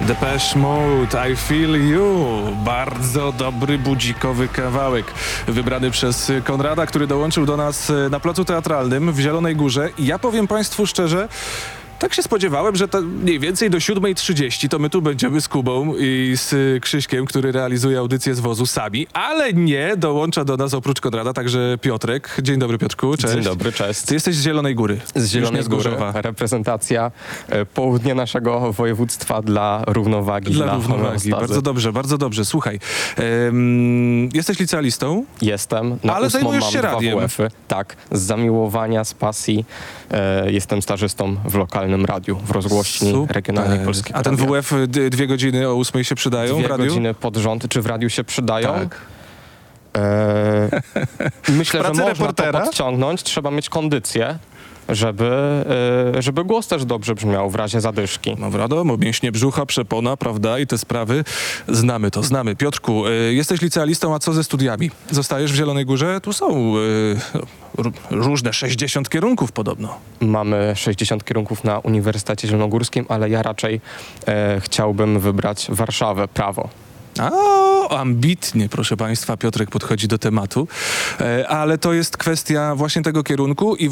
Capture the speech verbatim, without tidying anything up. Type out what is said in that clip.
Depeche Mode, I Feel You. Bardzo dobry, budzikowy kawałek. Wybrany przez Konrada, który dołączył do nas na placu teatralnym w Zielonej Górze. I ja powiem państwu szczerze, tak się spodziewałem, że to mniej więcej do siódmej trzydzieści to my tu będziemy z Kubą i z Krzyśkiem, który realizuje audycję z wozu sami, ale nie, dołącza do nas oprócz Konrada także Piotrek. Dzień dobry, Piotrku, cześć. Dzień dobry, cześć. Ty jesteś z Zielonej Góry. Z Zielonej Już nie z Góry, Gorzowa. reprezentacja e, południa naszego województwa dla równowagi. Dla, Dla równowagi. homeostazy. Bardzo dobrze, bardzo dobrze. Słuchaj, em, jesteś licealistą? Jestem. Na Ale ósmą zajmujesz mam się dwa radiem. W F-y. Tak, z zamiłowania, z pasji. E, jestem stażystą w lokalnym radiu, w rozgłośni regionalnej Polskiego A ten Radia. W F d- dwie godziny o ósmej się przydają Dwie w radiu? godziny pod rząd. Czy w radiu się przydają? Tak. E, myślę, że Pracy można reportera? to podciągnąć. Trzeba mieć kondycję, żeby, e, żeby głos też dobrze brzmiał w razie zadyszki. No wiadomo, mięśnie brzucha, przepona, prawda, i te sprawy. Znamy to, znamy. Piotrku, y, jesteś licealistą, a co ze studiami? Zostajesz w Zielonej Górze? Tu są y, r- różne sześćdziesiąt kierunków podobno. Mamy sześćdziesiąt kierunków na Uniwersytecie Zielonogórskim, ale ja raczej e, chciałbym wybrać Warszawę, prawo. A, ambitnie, proszę państwa, Piotrek podchodzi do tematu, e, ale to jest kwestia właśnie tego kierunku i